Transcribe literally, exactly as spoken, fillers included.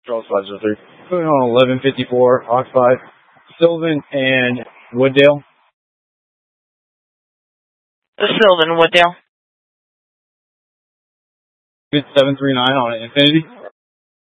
Charles five oh three. Going on eleven fifty-four, Hawk five. Sylvan and Wooddale. Sylvan, Wooddale. It's seven three nine on Infinity.